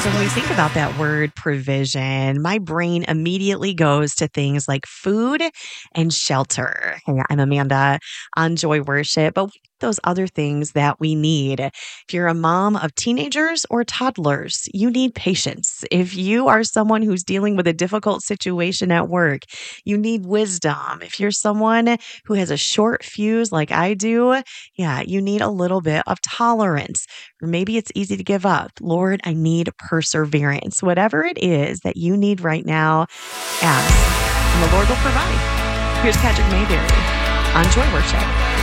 So when we think about that word provision, my brain immediately goes to things like food and shelter. Hey, I'm Amanda on Joy Worship, but what are those other things that we need? If you're a mom of teenagers or toddlers, you need patience. If you are someone who's dealing with a difficult situation at work, you need wisdom. If you're someone who has a short fuse like I do, yeah, you need a little bit of tolerance. Or maybe it's easy to give up. Lord, I need perseverance. Whatever it is that you need right now, ask, and the Lord will provide. Here's Patrick Mayberry on Joy Worship.